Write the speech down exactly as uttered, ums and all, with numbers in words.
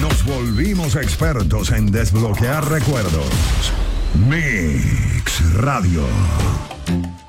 Nos volvimos expertos en desbloquear recuerdos. Mix Radio.